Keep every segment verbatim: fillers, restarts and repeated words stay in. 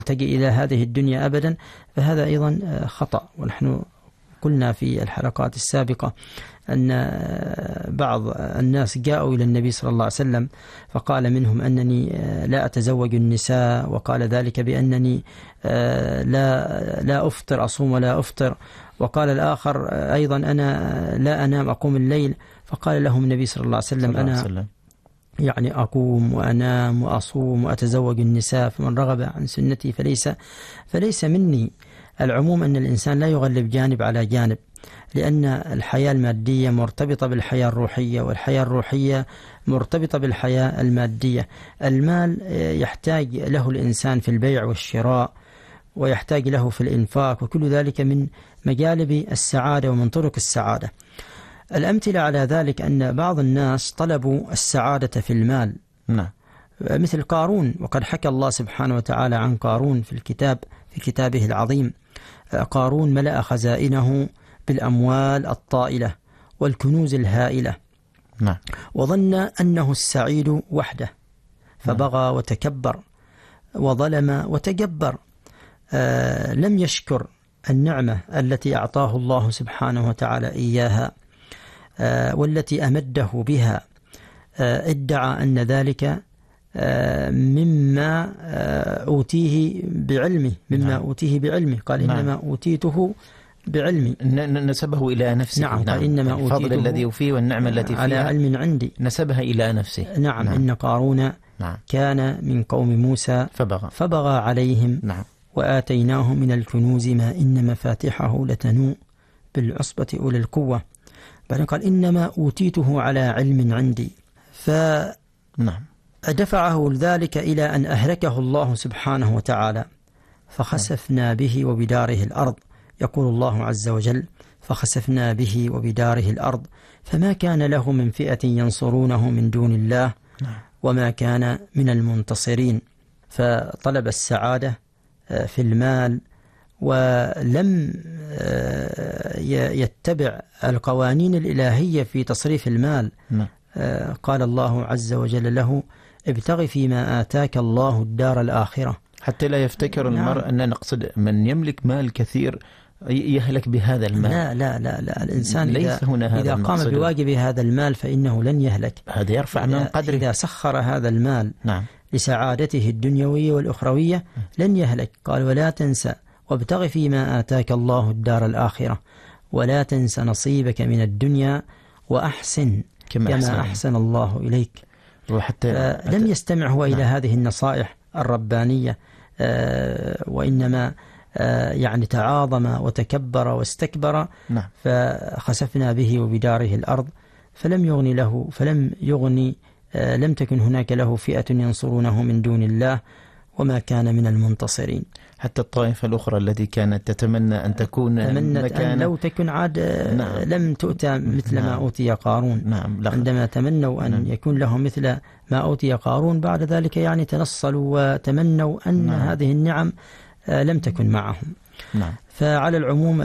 تجي إلى هذه الدنيا أبدا، فهذا أيضا خطأ. ونحن قلنا في الحلقات السابقة أن بعض الناس جاءوا إلى النبي صلى الله عليه وسلم فقال منهم أنني لا أتزوج النساء، وقال ذلك بأنني لا لا أفطر، أصوم ولا أفطر. وقال الآخر أيضا أنا لا أنام، أقوم الليل. فقال لهم النبي صلى الله عليه وسلم أنا يعني أقوم وأنام وأصوم وأتزوج النساء، فمن رغب عن سنتي فليس فليس مني. العموم أن الإنسان لا يغلب جانب على جانب، لأن الحياة المادية مرتبطة بالحياة الروحية، والحياة الروحية مرتبطة بالحياة المادية. المال يحتاج له الإنسان في البيع والشراء، ويحتاج له في الإنفاق، وكل ذلك من مجالب السعادة ومن طرق السعادة. الأمثلة على ذلك أن بعض الناس طلبوا السعادة في المال، نعم، مثل قارون. وقد حكى الله سبحانه وتعالى عن قارون في الكتاب في كتابه العظيم: قارون ملأ خزائنه بالأموال الطائلة والكنوز الهائلة، نعم، وظن أنه السعيد وحده فبغى وتكبر وظلم وتجبر. آه لم يشكر النعمة التي أعطاه الله سبحانه وتعالى إياها آه والتي أمده بها. آه ادعى أن ذلك آه مما آه أوتيه بعلمه مما نعم. أوتيه بعلمه قال نعم. إنما أوتيته بعلمي. نسبه إلى نفسه. نعم, نعم. إنما الفضل الذي فيه والنعمة التي فيها على علم عندي، نسبها إلى نفسه. نعم, نعم. إن قارون نعم. كان من قوم موسى فبغى, فبغى عليهم نعم. وآتيناه من الكنوز ما إن مفاتحه لتنوء بالعصبة أولي القوة. بعدين قال إنما أوتيته على علم عندي. نعم. فدفعه ذلك إلى أن أهلكه الله سبحانه وتعالى، فخسفنا به وبداره الأرض. يقول الله عز وجل: فخسفنا به وبداره الأرض فما كان له من فئة ينصرونه من دون الله وما كان من المنتصرين. فطلب السعادة في المال ولم يتبع القوانين الإلهية في تصريف المال. قال الله عز وجل له: ابتغ فيما آتاك الله الدار الآخرة. حتى لا يفتكر المرء أن نقصد من يملك مال كثير يهلك بهذا المال. لا لا لا, لا. الإنسان ليس إذا, هنا هذا إذا قام بواجب هذا المال فإنه لن يهلك. هذا يرفع من قدره. إذا سخر هذا المال نعم. لسعادته الدنيوية والأخروية لن يهلك. قال: ولا تنسى وابتغ فيما آتاك الله الدار الآخرة ولا تنسى نصيبك من الدنيا وأحسن كما, كما أحسن, أحسن الله إليك. وحتى لم يستمع هو إلى نعم. هذه النصائح الربانية، آه وإنما آه يعني تعاظم وتكبر واستكبر. نعم. فخسفنا به وبداره الأرض فلم يغني له فلم يغني آه لم تكن هناك له فئة ينصرونه من دون الله وما كان من المنتصرين. حتى الطائفة الأخرى التي كانت تتمنى أن تكون تمنت أن لو تكن عاد نعم. لم تؤتى مثل نعم. ما أوتي قارون. نعم. عندما تمنوا أن نعم. يكون لهم مثل ما أوتي قارون بعد ذلك يعني تنصلوا وتمنوا أن نعم. هذه النعم لم تكن معهم. نعم. فعلى العموم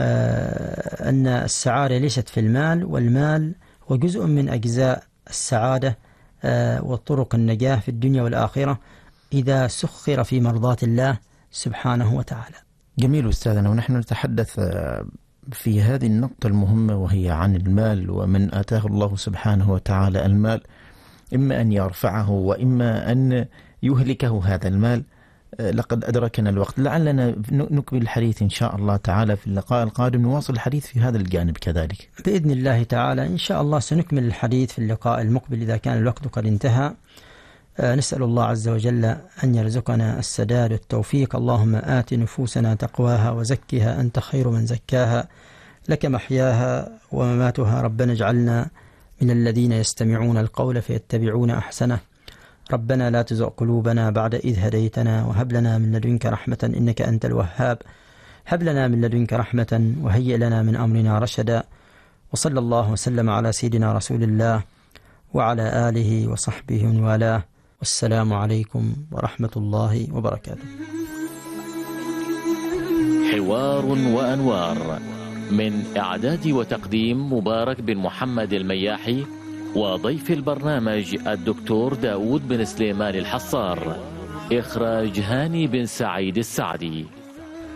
أن السعادة ليست في المال، والمال هو جزء من أجزاء السعادة وطرق النجاة في الدنيا والآخرة إذا سخر في مرضاة الله سبحانه وتعالى. جميل أستاذنا، ونحن نتحدث في هذه النقطة المهمة وهي عن المال، ومن آتاه الله سبحانه وتعالى المال إما أن يرفعه وإما أن يهلكه هذا المال. لقد أدركنا الوقت، لعلنا نكمل الحديث إن شاء الله تعالى في اللقاء القادم، نواصل الحديث في هذا الجانب كذلك بإذن الله تعالى. إن شاء الله سنكمل الحديث في اللقاء المقبل إذا كان الوقت قد انتهى. نسأل الله عز وجل أن يرزقنا السداد والتوفيق. اللهم آت نفوسنا تقواها وزكها أنت خير من زكاها، لك محياها ومماتها. ربنا اجعلنا من الذين يستمعون القول فيتبعون أحسنه. ربنا لا تزغ قلوبنا بعد إذ هديتنا وهب لنا من لدنك رحمة إنك أنت الوهاب. هب لنا من لدنك رحمة وهيئ لنا من أمرنا رشدا. وصلى الله وسلم على سيدنا رسول الله وعلى آله وصحبه والاه. والسلام عليكم ورحمة الله وبركاته. حوار وأنوار من إعداد وتقديم مبارك بن محمد المياحي، وضيف البرنامج الدكتور داود بن سليمان الحصار. إخراج هاني بن سعيد السعدي.